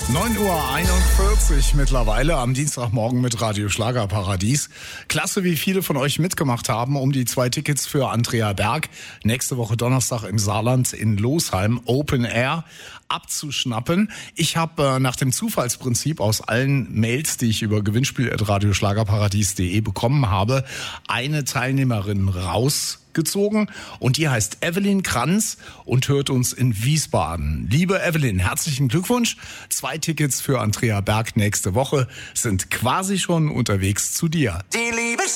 9:41 Uhr mittlerweile am Dienstagmorgen mit Radio Schlagerparadies. Klasse, wie viele von euch mitgemacht haben, um die 2 Tickets für Andrea Berg nächste Woche Donnerstag im Saarland in Losheim Open Air abzuschnappen. Ich habe nach dem Zufallsprinzip aus allen Mails, die ich über gewinnspiel@radioschlagerparadies.de bekommen habe, eine Teilnehmerin rausgezogen und die heißt Evelyn Kranz und hört uns in Wiesbaden. Liebe Evelyn, herzlichen Glückwunsch. 2 Tickets für Andrea Berg nächste Woche sind quasi schon unterwegs zu dir. Die Liebe